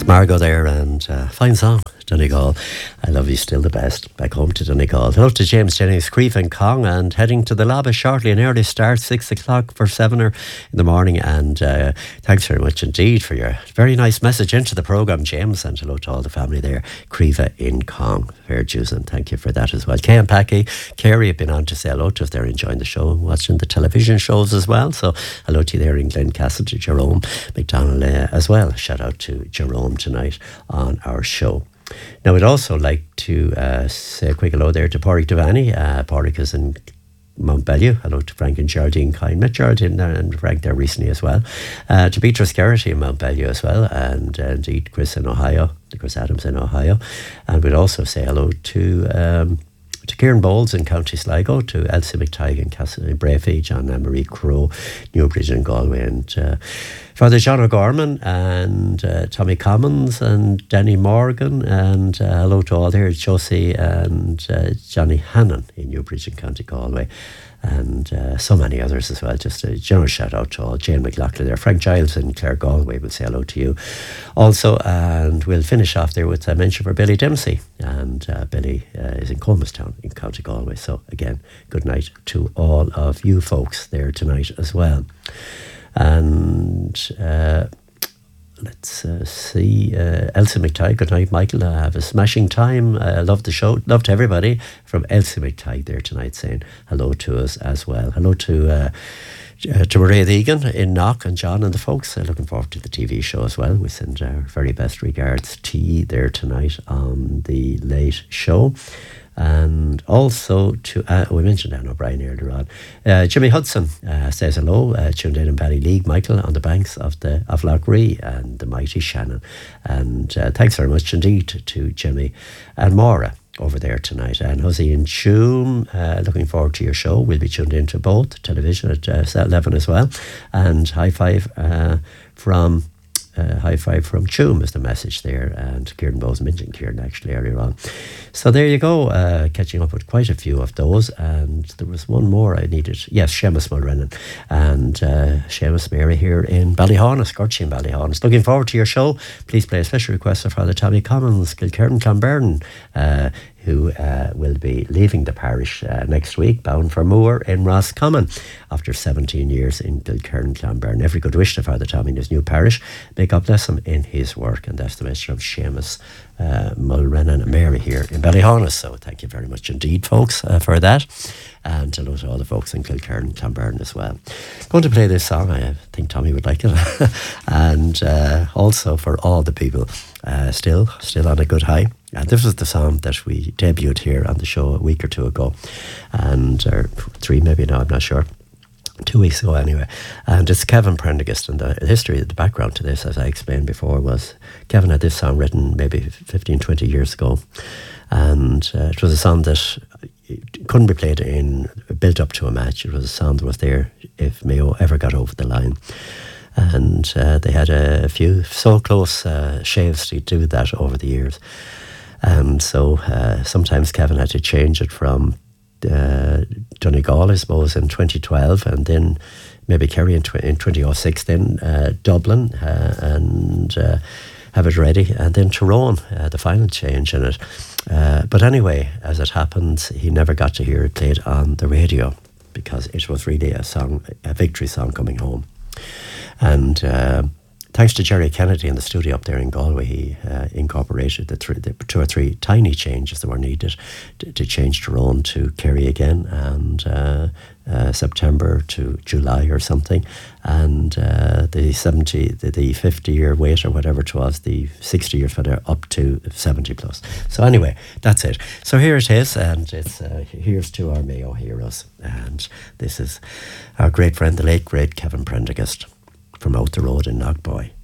Margot there, and fine song, Donegal. I love you still the best. Back home to Donegal. Hello to James Jennings, Crieff and Kong, and heading to the Laba shortly. An early start, 6 o'clock for 7 in the morning. And thanks very much indeed for your very nice message into the programme, James. And hello to all the family there, Crieff in Kong. Fair dues, and thank you for that as well. Kay and Packy, Kerry have been on to say hello to if they're enjoying the show and watching the television shows as well. So hello to you there in Glencastle, to Jerome McDonald as well. Shout out to Jerome tonight on our show. Now, we'd also like to say a quick hello there to Pádraig Devaney. Pádraig is in Mount Bellew. Hello to Frank and Geraldine Kine. Met Geraldine and Frank there recently as well. To Beatrice Garrity in Mount Bellew as well. And indeed Chris in Ohio, Chris Adams in Ohio. And we'd also say hello to Kieran Bowles in County Sligo, to Elsie McTighe in Castle Brafey, John Marie Crowe, Newbridge in Galway, and Father John O'Gorman and Tommy Commons and Danny Morgan, and hello to all there, Josie and Johnny Hannon in Newbridge in County Galway, and so many others as well. Just a general shout out to all. Jane McLaughlin there, Frank Giles in Clare Galway will say hello to you also. And we'll finish off there with a mention for Billy Dempsey, and Billy is in Colemanstown in County Galway. So again, good night to all of you folks there tonight as well. And let's see, Elsie McTighe, good night Michael, have a smashing time, love the show, love to everybody from Elsie McTighe there tonight saying hello to us as well. Hello to Maria Egan in Knock, and John and the folks, looking forward to the TV show as well. We send our very best regards to you there tonight on the late show. And also to, we mentioned Anne O'Brien earlier on. Jimmy Hudson says hello, tuned in Ballyleague, Michael, on the banks of Lough Ree and the mighty Shannon. And thanks very much indeed to Jimmy and Maura over there tonight. And Hosey and Tuam, looking forward to your show. We'll be tuned into both television at 11 as well. And high five from Tuam is the message there, and Kieran Bowes mentioned Kieran actually earlier on. So there you go, catching up with quite a few of those. And there was one more I needed. Yes, Seamus Mulrennan and Seamus Mary here in Ballyhaunis, Gurchy in Ballyhaunis. Looking forward to your show. Please play a special request for Father Tommy Commons, Kilkerran Clonberne, who will be leaving the parish next week, bound for Moore in Roscommon after 17 years in Kilkerran Clonberne. Every good wish to Father Tommy in his new parish. May God bless him in his work. And that's the message from Seamus Mulrennan and Mary here in Ballyhaunis. So thank you very much indeed, folks, for that. And hello to all the folks in Kilkerran Clonberne as well. Going to play this song. I think Tommy would like it. And also for all the people still on a good high. And this was the song that we debuted here on the show a week or two ago, or 3 maybe now, I'm not sure. 2 weeks ago anyway. And it's Kevin Prendergast, and the history, the background to this, as I explained before, was Kevin had this song written maybe 15, 20 years ago. And it was a song that couldn't be played in built up to a match. It was a song that was there if Mayo ever got over the line. And they had a few so close shaves to do that over the years. And so sometimes Kevin had to change it from Donegal, I suppose, in 2012, and then maybe Kerry in 2006, then Dublin, and have it ready, and then Tyrone, the final change in it. But anyway, as it happens, he never got to hear it played on the radio because it was really a song, a victory song coming home. And thanks to Jerry Kennedy in the studio up there in Galway, he incorporated the 2 or 3 tiny changes that were needed to change Tyrone to Kerry again, and September to July or something, and the 50-year wait or whatever it was, the 60 years for there up to 70 plus. So anyway, that's it. So here it is, and it's here's to our Mayo heroes, and this is our great friend, the late great Kevin Prendergast, from out the road in Knockboy.